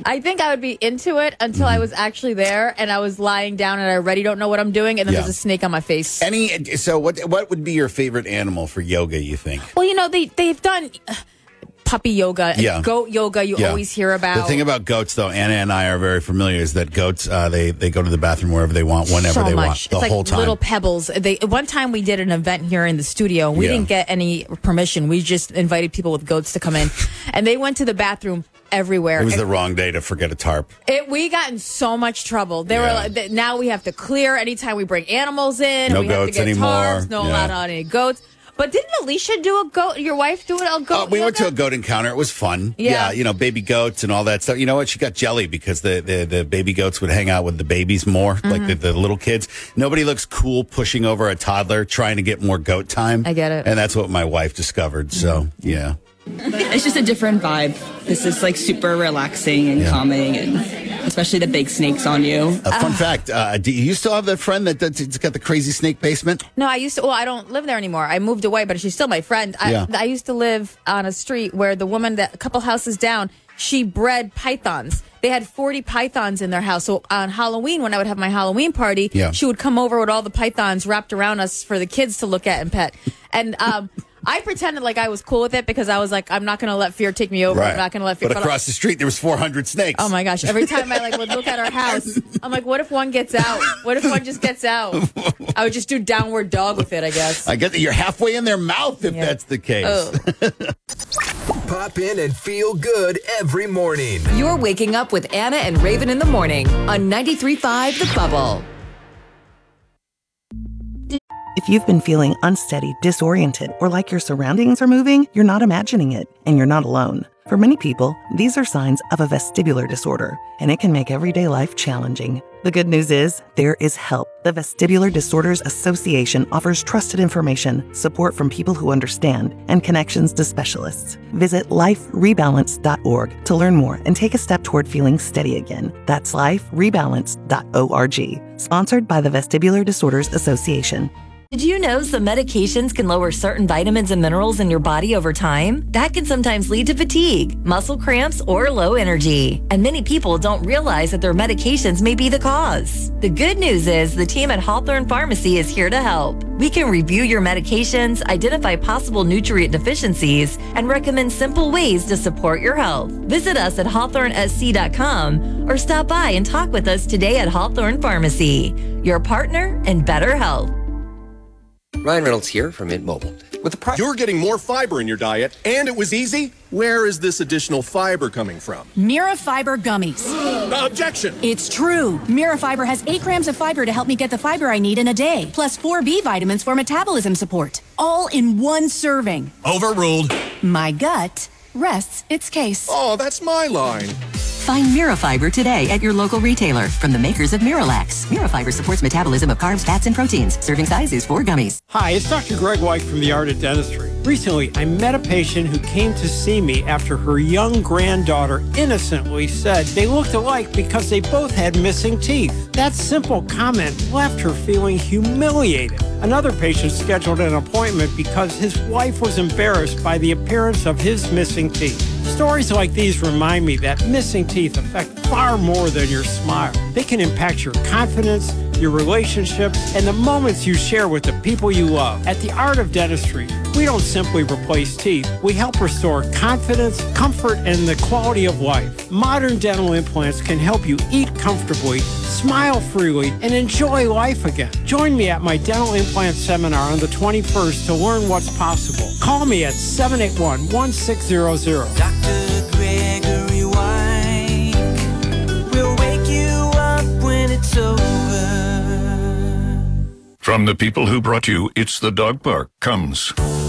I think I would be into it until I was actually there and I was lying down and I already don't know what I'm doing, and then there's a snake on my face. So what would be your favorite animal for yoga, you think? Well, they've done puppy yoga, and goat yoga you always hear about. The thing about goats, though, Anna and I are very familiar, is that goats, they go to the bathroom wherever they want, whenever they want, the whole time. Little pebbles. One time we did an event here in the studio. We didn't get any permission. We just invited people with goats to come in, and they went to the bathroom everywhere. It was the wrong day to forget a tarp. We got in so much trouble. They were like, now we have to clear anytime we bring animals in. No we goats have to get anymore. Tarps, no allowed on any goats. But didn't Alicia do a goat? Your wife do a goat? We went to a goat encounter. It was fun. Yeah, baby goats and all that stuff. You know what? She got jelly because the baby goats would hang out with the babies more, like the little kids. Nobody looks cool pushing over a toddler trying to get more goat time. I get it. And that's what my wife discovered. So, yeah. It's just a different vibe. This is like super relaxing and calming, and especially the big snakes on you. A fun fact, do you still have that friend that's got the crazy snake basement? No, I used to. Well, I don't live there anymore. I moved away, but she's still my friend. I used to live on a street where the woman a couple houses down, she bred pythons. They had 40 pythons in their house. So on Halloween, when I would have my Halloween party, she would come over with all the pythons wrapped around us for the kids to look at and pet. And I pretended like I was cool with it because I was like, I'm not going to let fear take me over. Right. I'm not going to let fear. But across the street, there was 400 snakes. Oh my gosh! Every time I would look at our house, I'm like, what if one gets out? What if one just gets out? I would just do downward dog with it, I guess. I get that you're halfway in their mouth if that's the case. Oh. Pop in and feel good every morning. You're waking up with Anna and Raven in the morning on 93.5 The Bubble. If you've been feeling unsteady, disoriented, or like your surroundings are moving, you're not imagining it, and you're not alone. For many people, these are signs of a vestibular disorder, and it can make everyday life challenging. The good news is, there is help. The Vestibular Disorders Association offers trusted information, support from people who understand, and connections to specialists. Visit liferebalance.org to learn more and take a step toward feeling steady again. That's liferebalance.org. Sponsored by the Vestibular Disorders Association. Did you know some medications can lower certain vitamins and minerals in your body over time? That can sometimes lead to fatigue, muscle cramps, or low energy. And many people don't realize that their medications may be the cause. The good news is the team at Hawthorne Pharmacy is here to help. We can review your medications, identify possible nutrient deficiencies, and recommend simple ways to support your health. Visit us at hawthornesc.com or stop by and talk with us today at Hawthorne Pharmacy, your partner in better health. Ryan Reynolds here from Mint Mobile. With the price, you're getting more fiber in your diet, and it was easy. Where is this additional fiber coming from? Mirafiber gummies. Objection! It's true. Mirafiber has 8 grams of fiber to help me get the fiber I need in a day, plus 4 B vitamins for metabolism support. All in one serving. Overruled. My gut rests its case. Oh, that's my line. Find Mirafiber today at your local retailer from the makers of Miralax. Mirafiber supports metabolism of carbs, fats, and proteins. Serving size is 4 gummies. Hi, it's Dr. Greg White from The Art of Dentistry. Recently, I met a patient who came to see me after her young granddaughter innocently said they looked alike because they both had missing teeth. That simple comment left her feeling humiliated. Another patient scheduled an appointment because his wife was embarrassed by the appearance of his missing teeth. Stories like these remind me that missing teeth affect far more than your smile. They can impact your confidence, your relationships, and the moments you share with the people you love. At The Art of Dentistry, we don't simply replace teeth. We help restore confidence, comfort, and the quality of life. Modern dental implants can help you eat comfortably, smile freely, and enjoy life again. Join me at my dental implant seminar on the 21st to learn what's possible. Call me at 781-1600. Dr. Gregory White will wake you up when it's over. From the people who brought you It's the Dog Park comes